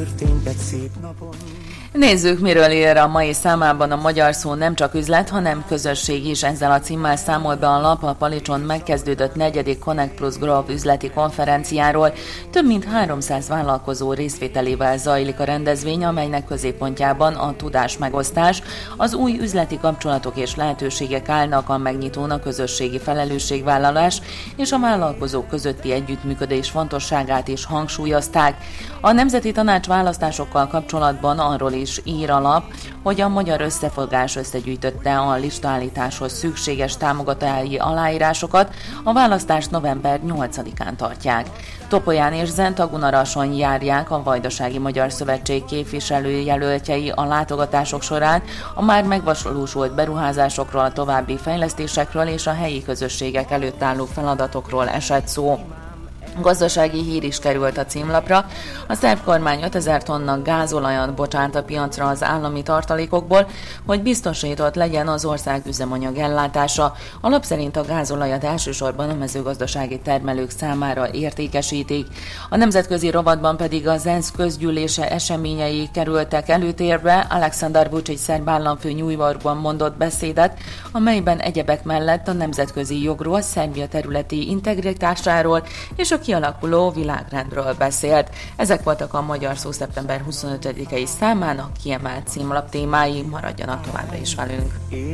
történt egy szép napon. Nézzük, miről ír a mai számában a Magyar Szó. Nem csak üzlet, hanem közösség is. Ezzel a címmel számol be a lap a Palicson megkezdődött 4. Connect Plus Growth üzleti konferenciáról. Több mint 300 vállalkozó részvételével zajlik a rendezvény, amelynek középpontjában a tudásmegosztás, az új üzleti kapcsolatok és lehetőségek állnak, a megnyitón a közösségi felelősségvállalás és a vállalkozók közötti együttműködés fontosságát is hangsúlyozták. A Nemzeti Tanács választásokkal kapcsolatban arról is ír a lap, hogy a Magyar Összefogás összegyűjtötte a listaállításhoz szükséges támogatói aláírásokat, a választást november 8-án tartják. Topolyán és Zentagунarason járják a Vajdasági Magyar Szövetség képviselőjelöltjei a látogatások során a már megvalósult beruházásokról, a további fejlesztésekről és a helyi közösségek előtt álló feladatokról esett szó. Gazdasági hír is került a címlapra. A szerb kormány 5000 tonna gázolajat bocsát a piacra az állami tartalékokból, hogy biztosított legyen az ország üzemanyag ellátása. A lap szerint a gázolajat elsősorban a mezőgazdasági termelők számára értékesítik. A nemzetközi rovatban pedig az ENSZ közgyűlése eseményei kerültek előtérbe. Alexander Vučić szerb államfő New Yorkban mondott beszédet, amelyben egyebek mellett a nemzetközi jogról, Szerbia területi integritásáról és a kialakuló világrendről beszélt. Ezek voltak a Magyar Szó szeptember 25-i számának kiemelt címlap témái. Maradjanak továbbra is velünk.